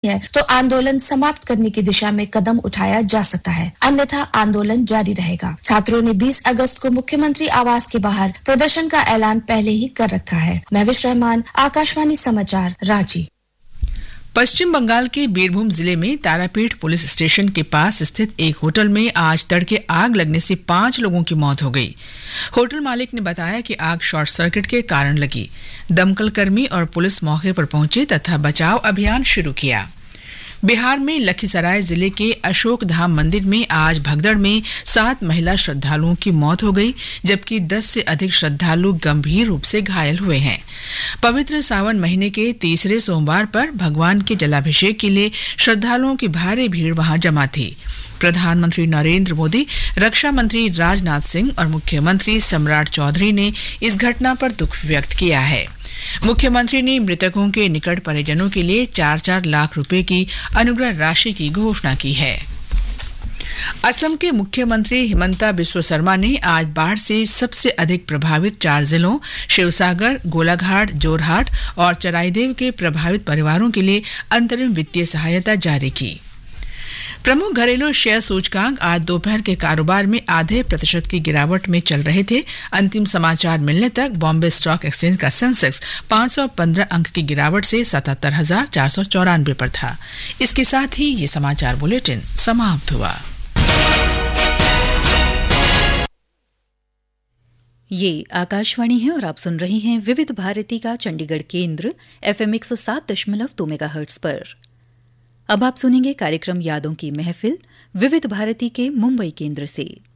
है तो आंदोलन समाप्त करने की दिशा में कदम उठाया जा सकता है, अन्यथा आंदोलन जारी रहेगा। छात्रों ने 20 अगस्त को मुख्यमंत्री आवास के बाहर प्रदर्शन का ऐलान पहले ही कर रखा है। महविश रहमान, आकाशवाणी समाचार, रांची। पश्चिम बंगाल के बीरभूम जिले में तारापीठ पुलिस स्टेशन के पास स्थित एक होटल में आज तड़के आग लगने से 5 लोगों की मौत हो गई। होटल मालिक ने बताया कि आग शॉर्ट सर्किट के कारण लगी। दमकल कर्मी और पुलिस मौके पर पहुंचे तथा बचाव अभियान शुरू किया। बिहार में लखीसराय जिले के अशोक धाम मंदिर में आज भगदड़ में 7 महिला श्रद्धालुओं की मौत हो गई, जबकि 10 से अधिक श्रद्धालु गंभीर रूप से घायल हुए हैं। पवित्र सावन महीने के तीसरे सोमवार पर भगवान के जलाभिषेक के लिए श्रद्धालुओं की भारी भीड़ वहां जमा थी। प्रधानमंत्री नरेंद्र मोदी, रक्षा मंत्री राजनाथ सिंह और मुख्यमंत्री सम्राट चौधरी ने इस घटना पर दुख व्यक्त किया है। मुख्यमंत्री ने मृतकों के निकट परिजनों के लिए 4-4 लाख रुपए की अनुग्रह राशि की घोषणा की है। असम के मुख्यमंत्री हिमंता बिस्वा शर्मा ने आज बाढ़ से सबसे अधिक प्रभावित 4 जिलों शिवसागर, गोलाघाट, जोरहाट और चराईदेव के प्रभावित परिवारों के लिए अंतरिम वित्तीय सहायता जारी की। प्रमुख घरेलू शेयर सूचकांक आज दोपहर के कारोबार में 0.5% की गिरावट में चल रहे थे। अंतिम समाचार मिलने तक बॉम्बे स्टॉक एक्सचेंज का सेंसेक्स 515 अंक की गिरावट से 77,494 पर था। इसके साथ ही ये समाचार बुलेटिन समाप्त हुआ। ये आकाशवाणी है और आप सुन रहे हैं विविध भारती का चंडीगढ़ केंद्र FM 107.2 मेगाहर्ट्ज पर। अब आप सुनेंगे कार्यक्रम यादों की महफिल विविध भारती के मुंबई केंद्र से।